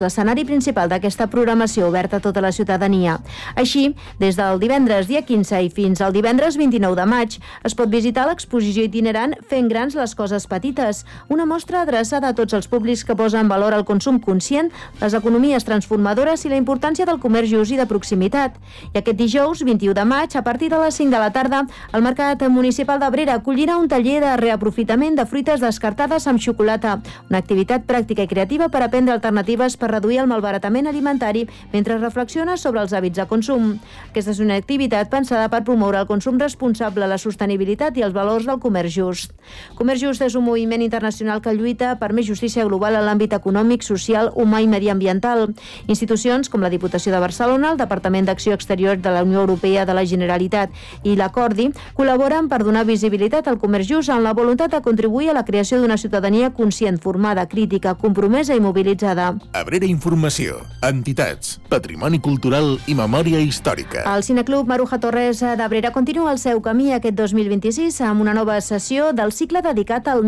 l'escenari principal d'aquesta programació oberta a tota la ciutadania. Així, des del divendres dia 15 i fins al divendres 29 de maig es pot visitar l'exposició itinerant Fent grans les coses petites, una mostra adreçada a tots els públics que posen en valor el consum conscient, les economies transformadores i la importància del comerç just i de proximitat. I aquest dijous, 21 de maig, a partir de les 5 de la tarda, el Mercat Municipal d'Abrera acollirà un taller de reaprofitament de fruites descartades amb xocolata, una activitat pràctica i creativa per aprendre alternatives per reduir el malbaratament alimentari mentre reflexiona sobre els hàbits de consum. Aquesta és una activitat pensada per promoure el consum responsable, la sostenibilitat i els valors del comerç just. Comerç just és un moviment internacional que lluita per més justícia global en l'àmbit econòmic, social, humà i mediambiental. Institucions com la Diputació de Barcelona, el Departament d'Acció Exterior de la Unió Europea de la Generalitat i la Cordi col·laboren per donar visibilitat al comerç just amb la voluntat de contribuir a la creació d'una ciutadania conscient, formada, crítica, compromesa i mobilitzada. Abrera Informació, entitats, patrimoni cultural i memòria històrica. El Cineclub Maruja Torres d'Abrera continua el seu camí aquest 2026 amb una nova sessió del cicle dedicat al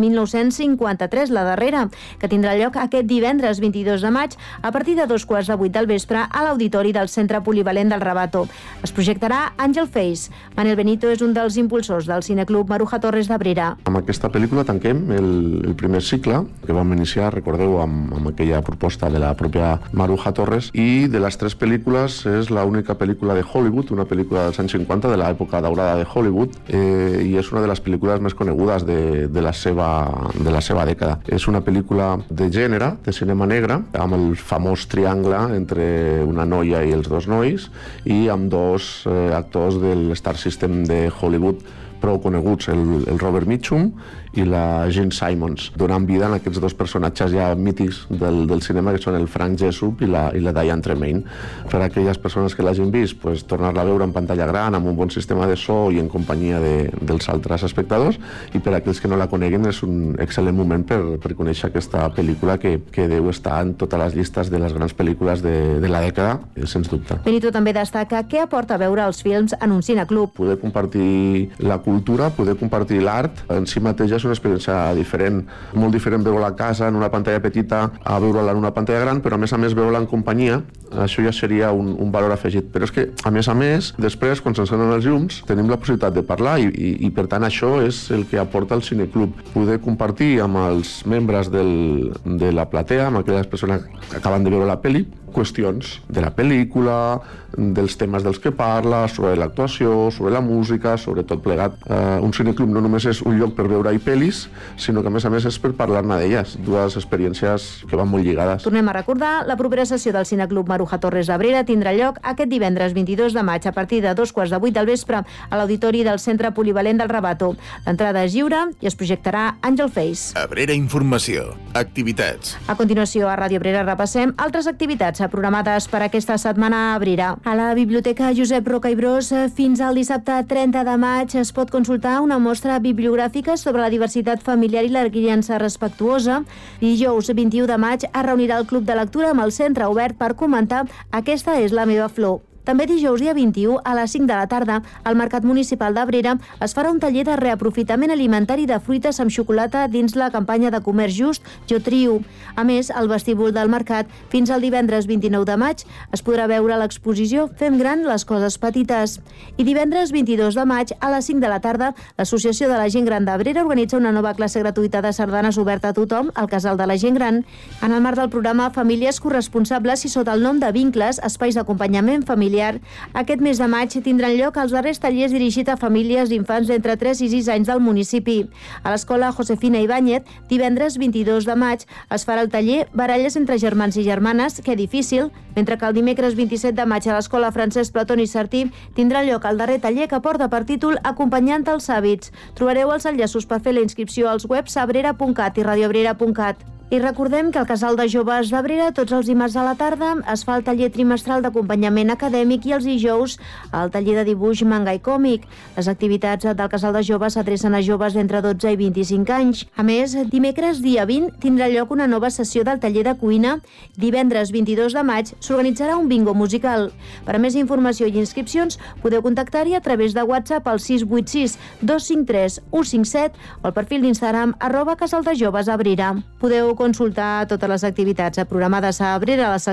1953, la darrera, que tindrà lloc aquest divendres 22 de maig a partir de 7:15 del vespre a l'auditori del Centre Polivalent del Rabato. Es projectarà Angel Face. Manel Benito és un dels impulsors del Cineclub Maruja Torres d'Abrera. Amb aquesta pel·lícula tanquem el primer cicle que vam iniciar, recordeu, amb aquella proposta de la pròpia Maruja Torres, i de les tres pel·lícules és l'única pel·lícula de Hollywood, una pel·lícula dels anys 50, de l'època daurada de Hollywood, i és una de les pel·lícules més conegudes de la seva dècada. És una pel·lícula de gènere, de cinema negre, amb el famós triangle entre una noia i els dos nois, i amb dos actors del Star System de Hollywood prou coneguts, el Robert Mitchum i la Jean Simmons, donant vida a aquests dos personatges ja mítics del cinema, que són el Frank Jessup i la Diane Tremaine. Per a aquelles persones que l'hagin vist, tornar-la a veure en pantalla gran, amb un bon sistema de so i en companyia dels altres espectadors, i per a aquells que no la coneguin és un excel·lent moment per conèixer aquesta pel·lícula que deu estar en totes les llistes de les grans pel·lícules de la dècada, sens dubte. Benito també destaca què aporta veure els films en un cineclub. Poder compartir la cultura, poder compartir l'art, en si mateix és una experiència diferent. Molt diferent veure-la a casa, en una pantalla petita, a veure-la en una pantalla gran, però a més veure-la en companyia, això ja seria un valor afegit. Però és que, a més, després, quan s'encenen els llums, tenim la possibilitat de parlar i per tant, això és el que aporta el cineclub. Poder compartir amb els membres de la platea, amb aquelles persones que acaben de veure la pel·li, qüestions de la pel·lícula, dels temes dels que parla, sobre l'actuació, sobre la música, sobre tot plegat. Un cineclub no només és un lloc per veure-hi pel·lis, sinó que a més és per parlar-ne d'elles, dues experiències que van molt lligades. Tornem a recordar, la propera sessió del Cineclub Maruja Torres d'Abrera tindrà lloc aquest divendres 22 de maig a partir de 7:15 del vespre a l'auditori del Centre Polivalent del Rabato. L'entrada és lliure i es projectarà Angel Face. Abrera Informació, activitats. A continuació, a Ràdio Abrera repassem altres activitats programades per aquesta setmana a Abrera. A la Biblioteca Josep Roca i Bros, fins al dissabte 30 de maig es pot consultar una mostra bibliogràfica sobre la diversitat familiar i la criança respectuosa. Dijous 21 de maig es reunirà el Club de Lectura amb el centre obert per comentar Aquesta és la meva flor. També dijous dia 21 a les 5 de la tarda al Mercat Municipal d'Abrera es farà un taller de reaprofitament alimentari de fruites amb xocolata dins la campanya de comerç just Jo Trio. A més, al vestíbul del mercat, fins al divendres 29 de maig es podrà veure l'exposició Fem gran les coses petites. I divendres 22 de maig a les 5 de la tarda l'Associació de la Gent Gran d'Abrera organitza una nova classe gratuïta de sardanes oberta a tothom al Casal de la Gent Gran. En el marc del programa Famílies Corresponsables i sota el nom de Vincles, espais d'acompanyament familiar, aquest mes de maig tindran lloc els darrers tallers dirigits a famílies d'infants d'entre 3 i 6 anys del municipi. A l'escola Josefina Ibáñez, divendres 22 de maig, es farà el taller Baralles entre germans i germanes, que difícil, mentre que el dimecres 27 de maig a l'escola Francesc Platón i Sartí tindrà lloc el darrer taller que porta per títol Acompanyant els hàbits. Trobareu els enllaços per fer la inscripció als webs abrera.cat i radioabrera.cat. I recordem que al Casal de Joves d'Abrera tots els dimarts a la tarda es fa el taller trimestral d'acompanyament acadèmic i els dijous el taller de dibuix, manga i còmic. Les activitats del Casal de Joves s'adrecen a joves d'entre 12 i 25 anys. A més, dimecres dia 20 tindrà lloc una nova sessió del taller de cuina. Divendres 22 de maig s'organitzarà un bingo musical. Per a més informació i inscripcions podeu contactar-hi a través de WhatsApp al 686 253 157 o al perfil d'Instagram @casaldejovesAbrera. Podeu consultar totes les activitats programades a Abrera a la